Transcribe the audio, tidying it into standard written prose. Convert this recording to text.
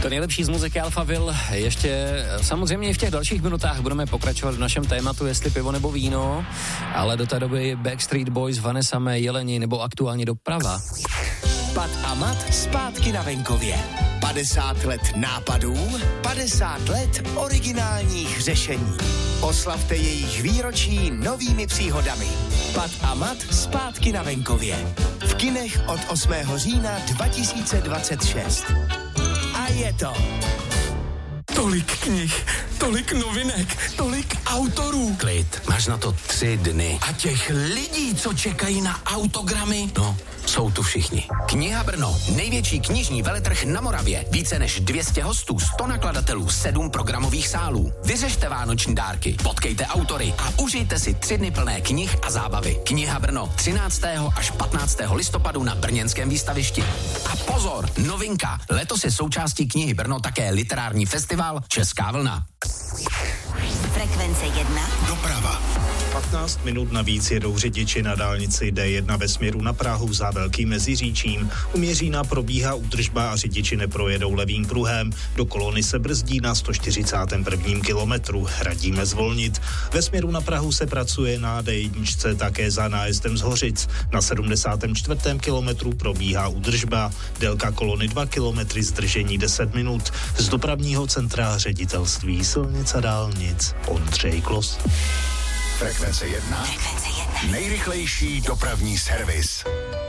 To nejlepší z muziky Alphaville. Ještě samozřejmě v těch dalších minutách budeme pokračovat v našem tématu, jestli pivo nebo víno, ale do té doby Backstreet Boys, Vanessa May, Jeleni nebo aktuálně Doprava. Pat a Mat zpátky na venkově. 50 let nápadů, 50 let originálních řešení. Oslavte jejich výročí novými příhodami. Pat a Mat zpátky na venkově. V kinech od 8. října 2026. A je to... Tolik knih, tolik novinek, tolik autorů. Klid, máš na to 3 dny. A těch lidí, co čekají na autogramy. No, jsou tu všichni. Kniha Brno, největší knižní veletrh na Moravě. Více než 200 hostů, 100 nakladatelů, 7 programových sálů. Vyřešte vánoční dárky, potkejte autory a užijte si 3 dny plné knih a zábavy. Kniha Brno 13. až 15. listopadu na brněnském výstavišti. A pozor, novinka, letos je součástí knihy Brno také literární festival Česká vlna. Frekvence 1. Doprava. 15 minut navíc jedou řidiči na dálnici D1 ve směru na Prahu za Velkým Meziříčím. U Měřína probíhá údržba a řidiči neprojedou levým pruhem. Do kolony se brzdí na 141. kilometru. Radíme zvolnit. Ve směru na Prahu se pracuje na D1 také za nájezdem z Hořic. Na 74. kilometru probíhá údržba. Délka kolony 2 kilometry, zdržení 10 minut. Z dopravního centra Ředitelství silnic a dálnic Ondřej Klos. Frekvence 1. Nejrychlejší dopravní servis.